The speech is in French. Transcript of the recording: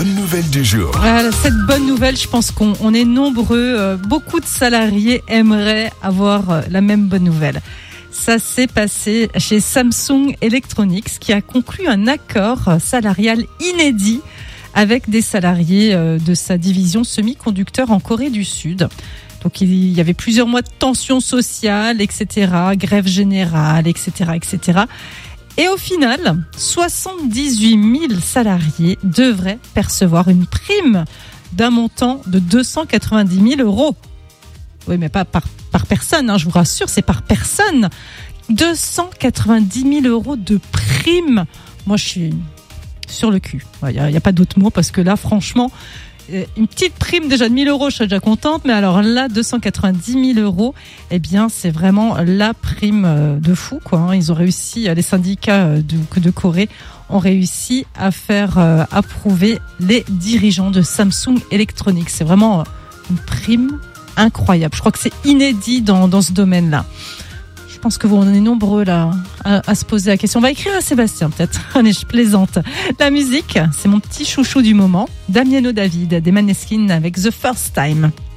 bonne nouvelle du jour. Voilà, cette bonne nouvelle, je pense qu'on est nombreux. Beaucoup de salariés aimeraient avoir la même bonne nouvelle. Ça s'est passé chez Samsung Electronics qui a conclu un accord salarial inédit avec des salariés de sa division semi-conducteurs en Corée du Sud. Donc il y avait plusieurs mois de tension sociale, etc., grève générale, etc., etc. Et au final, 78 000 salariés devraient percevoir une prime d'un montant de 290 000 euros. Oui, mais pas par personne, hein, je vous rassure, c'est par personne. 290 000 euros de prime. Moi, je suis sur le cul. Il n'y a pas d'autre mot parce que là, franchement, une petite prime déjà de 1 000 euros, je serais déjà contente. Mais alors là, 290 000 euros, eh bien, c'est vraiment la prime de fou, quoi. Ils ont réussi, les syndicats de Corée ont réussi à faire approuver les dirigeants de Samsung Electronics. C'est vraiment une prime incroyable. Je crois que c'est inédit dans ce domaine-là. Je pense que vous en êtes nombreux là à se poser la question. On va écrire à Sébastien peut-être. Allez, je plaisante. La musique, c'est mon petit chouchou du moment. Damiano David, des Maneskin avec The First Time.